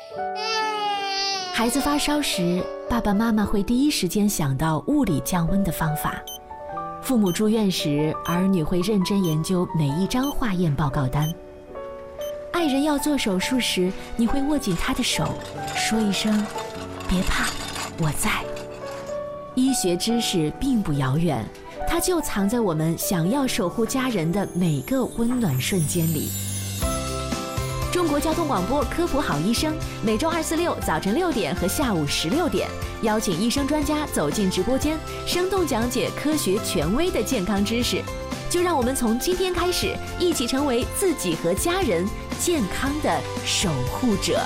孩子发烧时，爸爸妈妈会第一时间想到物理降温的方法。父母住院时，儿女会认真研究每一张化验报告单。爱人要做手术时，你会握紧他的手，说一声别怕，我在。医学知识并不遥远，它就藏在我们想要守护家人的每个温暖瞬间里。中国交通广播科普好医生，每周2、4、6早晨6点和下午16点，邀请医生专家走进直播间，生动讲解科学权威的健康知识。就让我们从今天开始，一起成为自己和家人健康的守护者。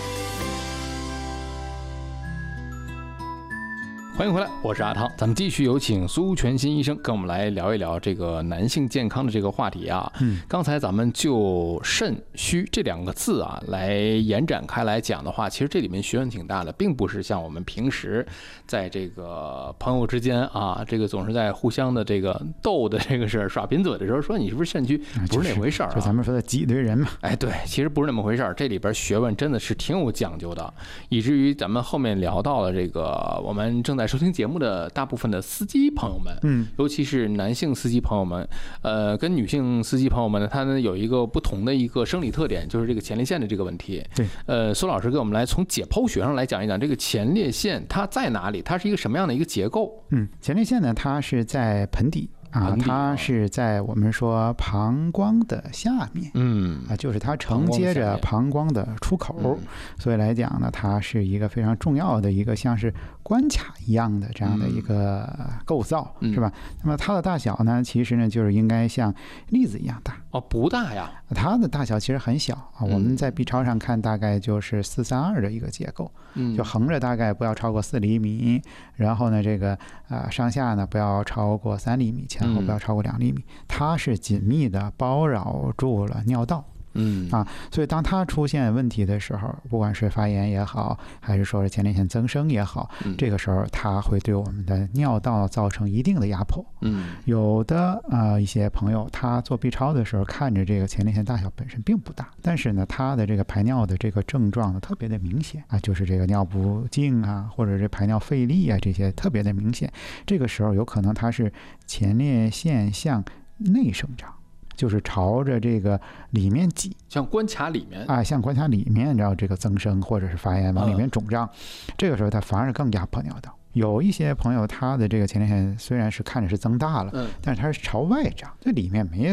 欢迎回来，我是阿汤，咱们继续有请苏全新医生跟我们来聊一聊这个男性健康的这个话题啊。刚才咱们就肾虚这2个字啊来延展开来讲的话，其实这里面学问挺大的，并不是像我们平时在这个朋友之间啊，这个总是在互相的这个斗的这个事儿耍贫嘴的时候说你是不是肾虚，不是那回事儿啊。 就咱们说的挤兑人嘛。 哎，对，其实不是那么回事儿，这里边学问真的是挺有讲究的，以至于咱们后面聊到了这个我们正在收听节目的大部分的司机朋友们，尤其是男性司机朋友们，跟女性司机朋友们呢，他呢有一个不同的一个生理特点，就是这个前列腺的这个问题。 对， 苏老师给我们来从解剖学上来讲一讲这个前列腺它在哪里，它是一个什么样的一个结构？ 前列腺呢，它是在盆底。它是在我们说膀胱的下面，就是它承接着膀胱的出口，所以来讲呢，它是一个非常重要的一个像是关卡一样的这样的一个构造，是吧？那么它的大小呢，其实呢就是应该像栗子一样大。 不大呀， 它的大小其实很小啊。我们在 B 超上看，大概就是432的一个结构，就横着大概不要超过4厘米，然后呢，这个上下呢不要超过3厘米，前后不要超过2厘米，它是紧密的包绕住了尿道。所以当它出现问题的时候，不管是发炎也好，还是说是前列腺增生也好，这个时候它会对我们的尿道造成一定的压迫。有的一些朋友他做 B 超的时候，看着这个前列腺大小本身并不大，但是呢，他的这个排尿的这个症状呢特别的明显啊，就是这个尿不尽啊，或者是排尿费力啊，这些特别的明显。这个时候有可能它是前列腺向内生长。就是朝着这个里面挤， 像关卡里面像关卡里面，然后这个增生或者是发炎往里面肿胀，这个时候它反而更压迫尿道。有一些朋友他的这个前列腺虽然是看着是增大了，但是它是朝外长，这里面没